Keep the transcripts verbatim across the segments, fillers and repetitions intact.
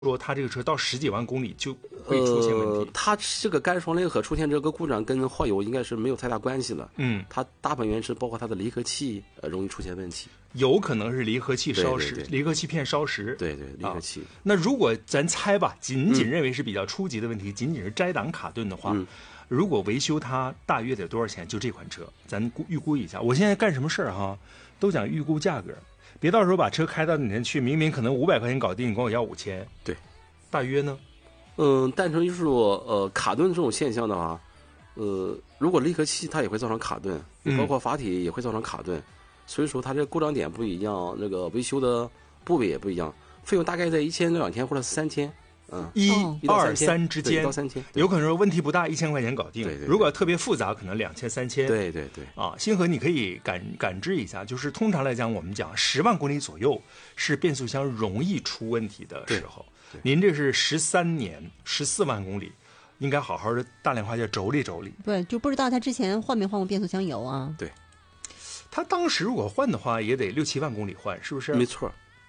说它这个车到十几万公里就会出现问题？ 呃，它这个干双离合出现这个故障跟耗油应该是没有太大关系了。 嗯， 它大本原是包括它的离合器呃容易出现问题， 有可能是离合器烧蚀， 对对对离合器片烧蚀。 对对，离合器。 啊、那如果咱猜吧，仅仅认为是比较初级的问题，嗯、仅仅是摘挡卡顿的话。嗯，如果维修它大约得多少钱？就这款车，咱估预估一下。我现在干什么事儿哈，都讲预估价格，别到时候把车开到哪天去，明明可能五百块钱搞定，你管我要五千。 对， 大约呢？ 嗯，单纯就是说，呃，卡顿这种现象的话，呃，如果离合器它也会造成卡顿，包括阀体也会造成卡顿，嗯、所以说它这个故障点不一样，那个维修的部位也不一样，费用大概在一千到两千或者是三千。嗯， 一二三之间， 到三千， 有可能说问题不大，一千块钱搞定。 对对对， 如果特别复杂，可能两千、三千。 对对对。 啊，星河，你可以感感知一下，就是通常来讲，我们讲十万公里左右是变速箱容易出问题的时候。您这是十三年，十四万公里，应该好好的大连话叫妯娌妯娌。 对，就不知道他之前换没换过变速箱油啊？ 对， 他当时如果换的话，也得六七万公里换，是不是？ 没错。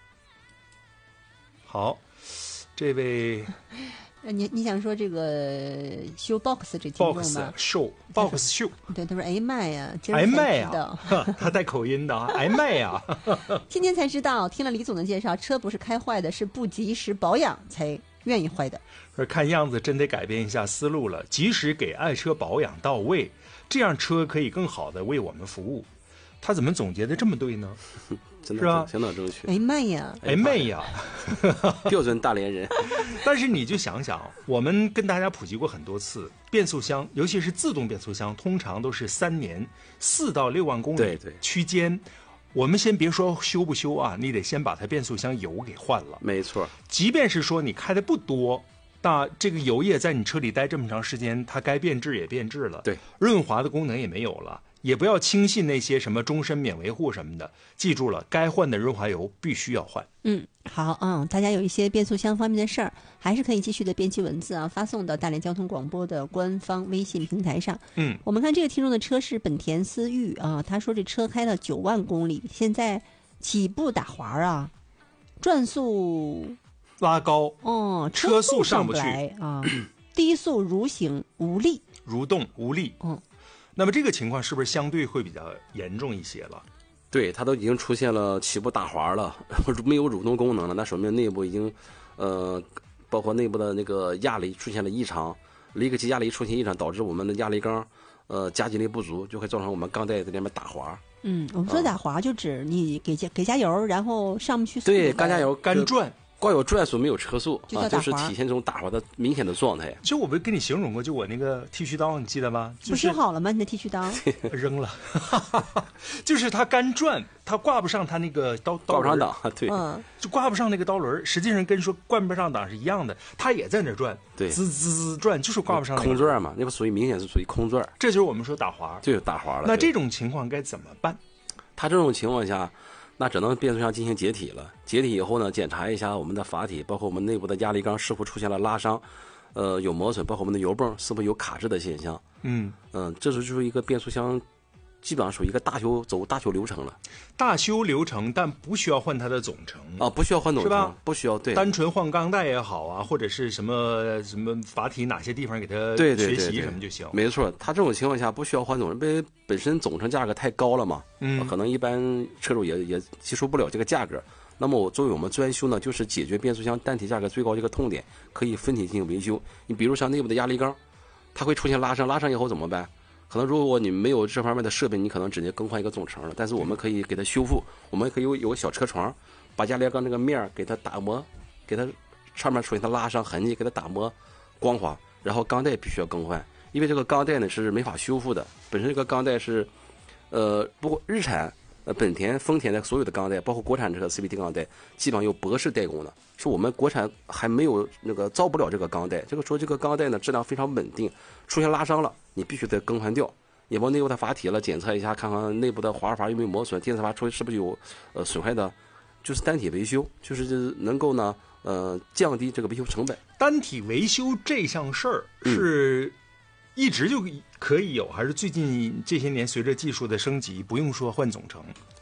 好，这位。 你你想说这个修 box 这听众吗 ？box 秀 box 秀， 对，他说哎妈呀， 哎妈呀，他带口音的，哎妈呀！ 今天才知道，听了李总的介绍，车不是开坏的，是不及时保养才愿意坏的。 说看样子真得改变一下思路了，及时给爱车保养到位，这样车可以更好的为我们服务。他怎么总结的这么对呢？ 真的是吧？ 相当正确。 哎妈呀， 哎妈呀， 标准大连人。 但是你就想想，我们跟大家普及过很多次，变速箱，尤其是自动变速箱，通常都是三年四到六万公里区间。我们先别说修不修啊，你得先把它变速箱油给换了。 没错。 即便是说你开的不多，那这个油液在你车里待这么长时间，它该变质也变质了， 对， 润滑的功能也没有了。也不要轻信那些什么终身免维护什么的，记住了，该换的润滑油必须要换。 嗯，好，嗯，大家有一些变速箱方面的事儿，还是可以继续的编辑文字啊，发送到大连交通广播的官方微信平台上。 嗯， 我们看这个听众的车是本田思域啊，他说这车开了九万公里，现在起步打滑啊，转速拉高， 哦， 车速上不去啊，低速蠕行无力， 蠕动无力。 嗯。 那么这个情况是不是相对会比较严重一些了？ 对，它都已经出现了起步打滑了，没有蠕动功能了，那说明内部已经，呃，包括内部的那个压力出现了异常，离合器压力出现异常，导致我们的压力缸，呃，加劲力不足，就会造成我们钢带在里面打滑。 嗯，我们说打滑就指你给加给加油，然后上不去速度。 对，干加油， 干转。 光有转速没有车速就啊，就是体现这种打滑的明显的状态。 就我不跟你形容过，就我那个剃须刀，你记得吗？就是、 不修好了吗？你的剃须刀扔了，就是它干转，它挂不上它那个刀刀挂不上档，对， 嗯， 就挂不上那个刀轮，实际上跟说挂不上档是一样的，它也在那转， 对， 滋滋滋转，就是挂不上、那个。 空转嘛，那个属于明显是属于空转， 这就是我们说打滑， 就是打滑了。 那这种情况该怎么办？ 它这种情况下。那只能变速箱进行解体了。解体以后呢，检查一下我们的阀体，包括我们内部的压力缸是否出现了拉伤，呃，有磨损，包括我们的油泵是否有卡滞的现象。 嗯嗯，这是就是一个变速箱，基本上属于一个大修走大修流程了。 大修流程，但不需要换它的总成啊，不需要换总成， 是吧？ 不需要，对， 单纯换钢带也好啊，或者是什么什么阀体哪些地方给它对对学习什么就行。 没错，它这种情况下不需要换总成，因为本身总成价格太高了嘛， 嗯， 可能一般车主也也接受不了这个价格。那么我作为我们专修呢，就是解决变速箱单体价格最高这个痛点，可以分体进行维修。你比如像内部的压力缸，它会出现拉伤，拉伤以后怎么办？可能如果你没有这方面的设备，你可能直接更换一个总成了。但是我们可以给它修复，我们可以有有个小车床，把压力缸那个面给它打磨，给它上面出现的拉伤痕迹给它打磨光滑，然后钢带必须要更换，因为这个钢带呢是没法修复的，本身这个钢带是，呃，不过日产、呃本田、丰田的所有的钢带，包括国产车的 C V T 钢带，基本上有博士代工的，是我们国产还没有那个造不了这个钢带。这个说这个钢带呢质量非常稳定，出现拉伤了，你必须得更换掉。也包括内部的阀体了，检测一下，看看内部的滑阀有没有磨损，电磁阀出是不是有呃损坏的，就是单体维修，就是能够呢呃降低这个维修成本。 单体维修这项事儿是一直就可以有，还是最近这些年随着技术的升级，不用说换总成？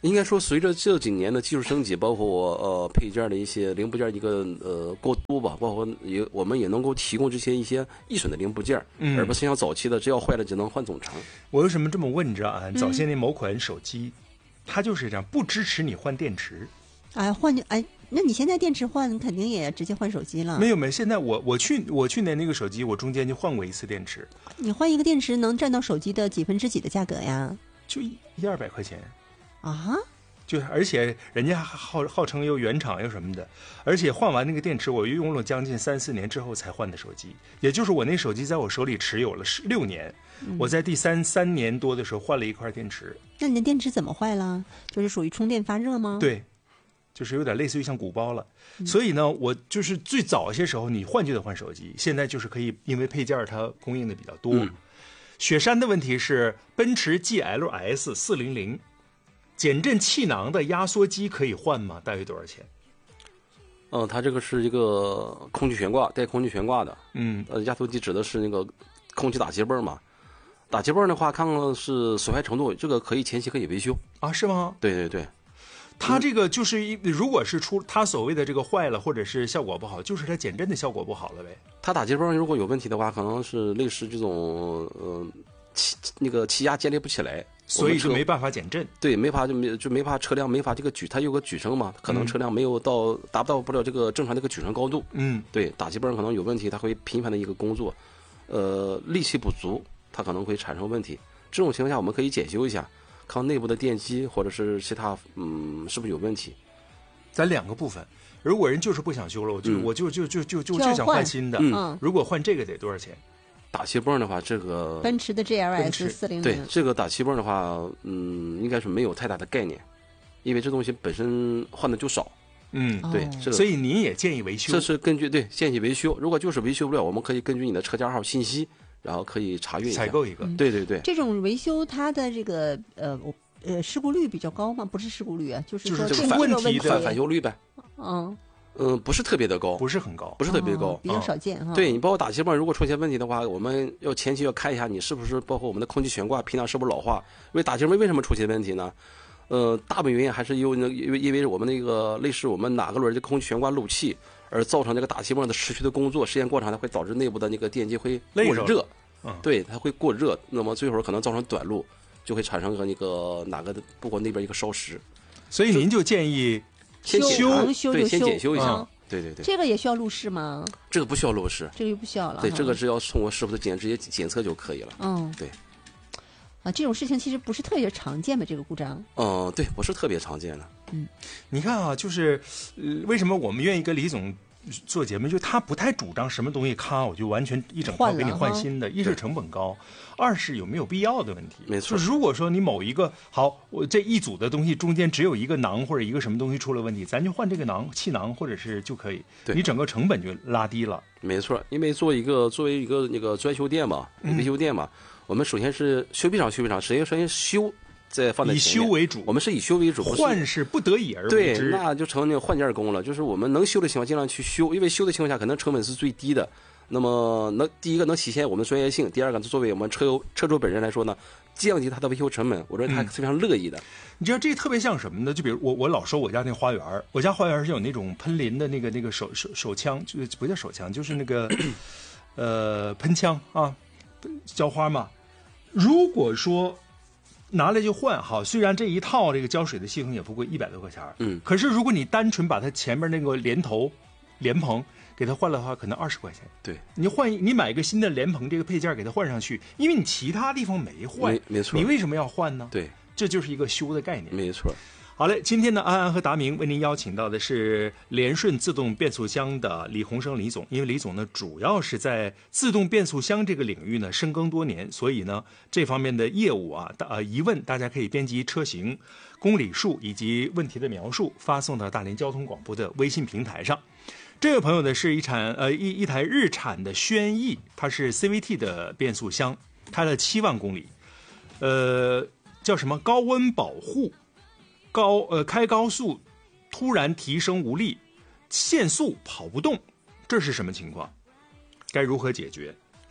应该说，随着这几年的技术升级，包括我呃配件的一些零部件一个呃过多吧，包括也我们也能够提供这些一些易损的零部件， 嗯， 而不是像早期的只要坏了就能换总成。 我为什么这么问着啊？早些年某款手机，它就是这样，不支持你换电池。 哎，换哎，那你现在电池换，肯定也直接换手机了。 没有没有，现在我我去我去年那个手机，我中间就换过一次电池。 你换一个电池能占到手机的几分之几的价格呀？ 就一一二百块钱。 啊， 就而且人家号号称又原厂又什么的，而且换完那个电池，我又用了将近三四年之后才换的手机，也就是我那手机在我手里持有了十六年，嗯、我在第三三年多的时候换了一块电池。 那你的电池怎么坏了？就是属于充电发热吗？ 对，就是有点类似于像鼓包了。嗯、所以呢，我就是最早些时候你换就得换手机，现在就是可以，因为配件它供应的比较多。嗯、雪山的问题是奔驰 G L S 四零零。减震气囊的压缩机可以换吗？大约多少钱？ 嗯，它这个是一个空气悬挂，带空气悬挂的。嗯，呃，压缩机指的是那个空气打气泵嘛。打气泵的话，看看是损坏程度，这个可以前期可以维修啊？是吗？ 对对对， 它这个就是一，如果是出它所谓的这个坏了，或者是效果不好，就是它减震的效果不好了呗。 它打气泵如果有问题的话，可能是类似这种呃气那个气压建立不起来。 所以就没办法减震， 对，没法就没就没法车辆没法这个举，它有个举升嘛，可能车辆没有到、嗯、达不到不了这个正常的一个举升高度，嗯，对，打气泵可能有问题，它会频繁的一个工作，呃，力气不足，它可能会产生问题。这种情况下，我们可以检修一下，看内部的电机或者是其他，嗯，是不是有问题。 咱两个部分，如果人就是不想修了，我就、嗯、我就就就就就就想换新的， 嗯， 如果换这个得多少钱？ 打气泵的话，这个奔驰的 G L S 四零零， 对这个打气泵的话，嗯，应该是没有太大的概念，因为这东西本身换的就少。嗯，对， 哦、 这个， 所以您也建议维修。 这是根据对建议维修，如果就是维修不了，我们可以根据你的车架号信息，然后可以查阅一下， 采购一个。 对对对， 这种维修它的这个呃呃事故率比较高吗？不是事故率啊，就是说这个问题的返修率呗。 嗯。 嗯，不是特别的高， 不是很高， 不是特别高， 哦、比较少见哈、 哦。对你包括打气泵，如果出现问题的话，我们要前期要看一下你是不是包括我们的空气悬挂皮囊是不是老化。因为打气泵为什么出现问题呢？呃，大部分原因还是因为因为因为我们那个类似我们哪个轮的空气悬挂漏气，而造成这个打气泵的持续的工作时间过长，它会导致内部的那个电机会过热，嗯，对，它会过热，那么最后可能造成短路，就会产生个那个哪个不过那边一个烧蚀。 所以您就建议。 先修修对，先检修一下。嗯、对对对， 这个也需要路试吗？ 这个不需要路试， 这个就不需要了。 对，这个只要通过师傅的检直接检测就可以了。嗯，对。 啊，这种事情其实不是特别常见的，这个故障。 嗯，对，不是特别常见的。 嗯，你看啊，就是，呃，为什么我们愿意跟李总做节目？就他不太主张什么东西，咔，我就完全一整套给你换新的。一是成本高，二是有没有必要的问题。 没错。 就是如果说你某一个好，我这一组的东西中间只有一个囊或者一个什么东西出了问题，咱就换这个囊气囊或者是就可以，你整个成本就拉低了。 没错，因为做一个作为一个那个专修店嘛，维修店嘛，嗯、我们首先是修配厂修配厂，首先首先修。再放在以修为主， 我们是以修为主， 换是不得已而为之。对，那就成那个换件工了。就是我们能修的情况尽量去修，因为修的情况下可能成本是最低的。那么能第一个能体现我们的专业性，第二个作为我们车友车主本人来说呢，降低他的维修成本，我觉得他非常乐意的。嗯、 你知道这特别像什么呢？就比如我我老说我家那花园，我家花园是有那种喷淋的那个那个手手手枪，就不叫手枪，就是那个呃喷枪啊，浇花嘛。如果说拿来就换好，虽然这一套这个浇水的系统也不贵，一百多块钱，嗯，可是如果你单纯把它前面那个连头莲蓬给它换了的话，可能二十块钱。 对， 你换你买一个新的莲蓬这个配件给它换上去，因为你其他地方没换， 没没错， 你为什么要换呢？ 对， 这就是一个修的概念。 没错。 好嘞，今天呢，安安和达明为您邀请到的是联顺自动变速箱的李洪生李总。因为李总呢，主要是在自动变速箱这个领域呢深耕多年，所以呢，这方面的业务啊，呃疑问大家可以编辑车型、公里数以及问题的描述，发送到大连交通广播的微信平台上。这位朋友呢，是一产呃一一台日产的轩逸，它是 C V T 的变速箱，开了七万公里，呃，叫什么高温保护。高呃开高速突然提升无力，限速跑不动，这是什么情况？该如何解决？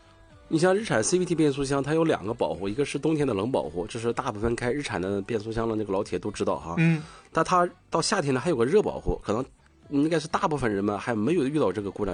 你像日产 C V T 变速箱，它有两个保护，一个是冬天的冷保护，这是大部分开日产的变速箱的那个老铁都知道哈。 嗯， 但它到夏天呢还有个热保护，可能应该是大部分人们还没有遇到这个故障。